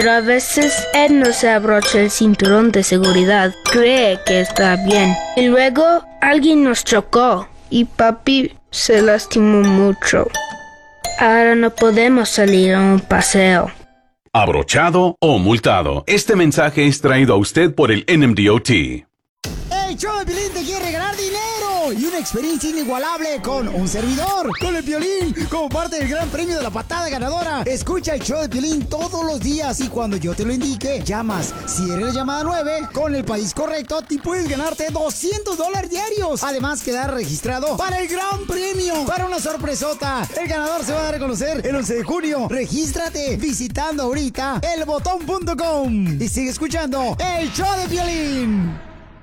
Pero a veces él no se abrocha el cinturón de seguridad. Cree que está bien. Y luego alguien nos chocó y papi se lastimó mucho. Ahora no podemos salir a un paseo. Abrochado o multado. Este mensaje es traído a usted por el NMDOT. El show de Piolín te quiere regalar dinero y una experiencia inigualable con un servidor, con el Piolín, como parte del gran premio de la patada ganadora. Escucha el show de Piolín todos los días y cuando yo te lo indique, llamas. Si eres la llamada 9, con el país correcto, te puedes ganarte $200 diarios. Además, quedar registrado para el gran premio, para una sorpresota. El ganador se va a dar a conocer el 11 de junio. Regístrate visitando ahorita elbotón.com y sigue escuchando el show de Piolín.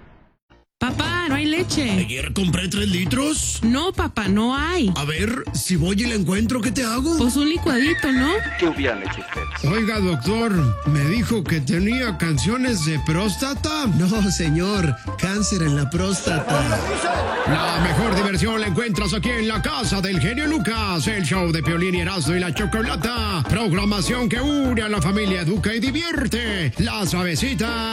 Papá, no hay leche. ¿Ayer compré 3 litros? No, papá, no hay. A ver, si voy y la encuentro, ¿qué te hago? Pues un licuadito, ¿no? ¿Qué hubiera hecho usted? Oiga, doctor, me dijo que tenía canciones de próstata. No, señor, cáncer en la próstata. La mejor diversión la encuentras aquí en la casa del genio Lucas. El show de Piolín y Erasmo y la Chocolata. Programación que une a la familia, educa y divierte. La Suavecita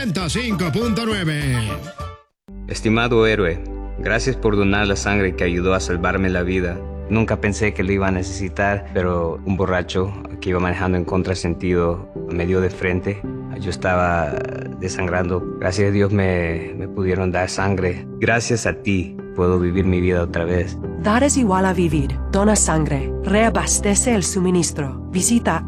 105.9. Estimado héroe, gracias por donar la sangre que ayudó a salvarme la vida. Nunca pensé que lo iba a necesitar, pero un borracho que iba manejando en contrasentido me dio de frente. Yo estaba desangrando. Gracias a Dios me pudieron dar sangre. Gracias a ti puedo vivir mi vida otra vez. Dar es igual a vivir. Dona sangre. Reabastece el suministro. Visita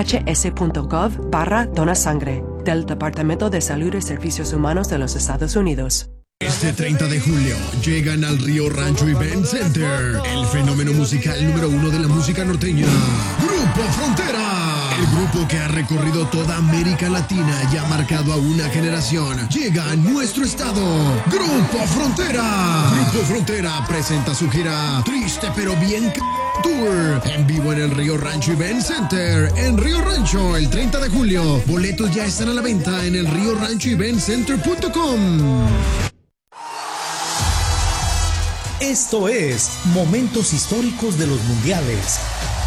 hhs.gov/donasangre del Departamento de Salud y Servicios Humanos de los Estados Unidos. Este 30 de julio llegan al Río Rancho Event Center el fenómeno musical número 1 de la música norteña, Grupo Frontera. El grupo que ha recorrido toda América Latina y ha marcado a una generación llega a nuestro estado. Grupo Frontera. Grupo Frontera presenta su gira Triste pero bien Tour en vivo en el Río Rancho Event Center en Río Rancho el 30 de julio. Boletos ya están a la venta en el rioranchoeventcenter.com. Esto es Momentos Históricos de los Mundiales.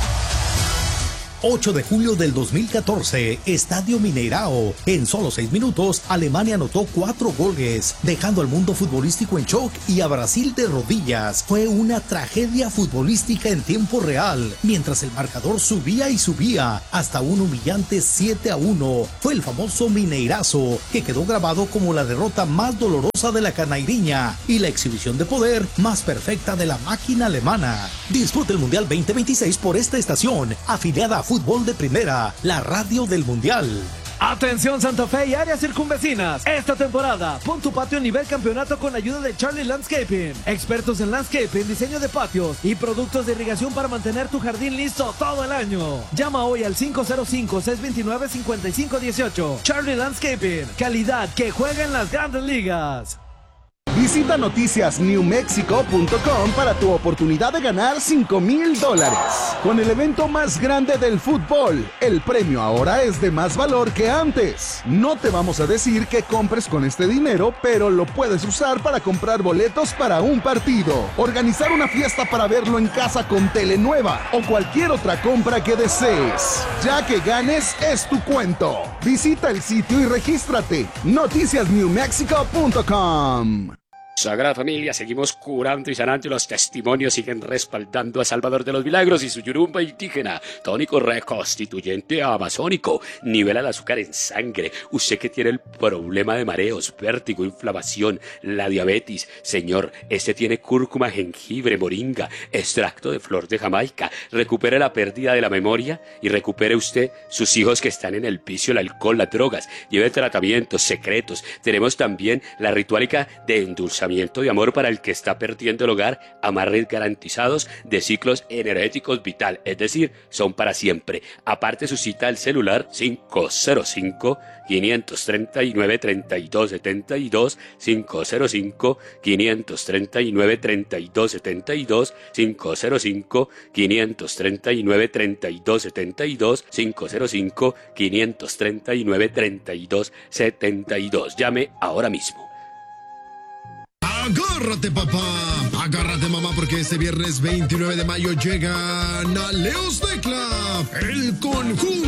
8 de julio del 2014, Estadio Mineirao. En solo 6 minutos, Alemania anotó 4 goles, dejando al mundo futbolístico en shock y a Brasil de rodillas. Fue una tragedia futbolística en tiempo real, mientras el marcador subía y subía, hasta un humillante 7-1. Fue el famoso Mineirazo, que quedó grabado como la derrota más dolorosa de la canairiña y la exhibición de poder más perfecta de la máquina alemana. Disfruta el Mundial 2026 por esta estación, afiliada a Fútbol de Primera, la radio del Mundial. Atención Santa Fe y áreas circunvecinas. Esta temporada, pon tu patio a nivel campeonato con la ayuda de Charlie Landscaping. Expertos en landscaping, diseño de patios y productos de irrigación para mantener tu jardín listo todo el año. Llama hoy al 505-629-5518. Charlie Landscaping, calidad que juega en las grandes ligas. Visita noticiasnewmexico.com para tu oportunidad de ganar $5,000. Con el evento más grande del fútbol, el premio ahora es de más valor que antes. No te vamos a decir que compres con este dinero, pero lo puedes usar para comprar boletos para un partido, organizar una fiesta para verlo en casa con tele nueva o cualquier otra compra que desees. Ya que ganes, es tu cuento. Visita el sitio y regístrate. noticiasnewmexico.com. Sagrada Familia, seguimos curando y sanando y los testimonios siguen respaldando a Salvador de los Milagros y su yurumba indígena, tónico reconstituyente amazónico, nivela el azúcar en sangre. Usted que tiene el problema de mareos, vértigo, inflamación, la diabetes, señor, este tiene cúrcuma, jengibre, moringa, extracto de flor de Jamaica. Recupere la pérdida de la memoria y recupere usted sus hijos que están en el vicio, el alcohol, las drogas. Lleve tratamientos secretos. Tenemos también la ritualica de endulzamiento de amor para el que está perdiendo el hogar, amarres garantizados de ciclos energéticos vital, es decir, son para siempre. Aparte su cita al celular 505-539-3272, 505-539-3272, 505-539-3272, 505-539-3272. Llame ahora mismo. Agárrate papá, agárrate mamá, porque este viernes 29 de mayo llegan a Leos de Club, el conjunto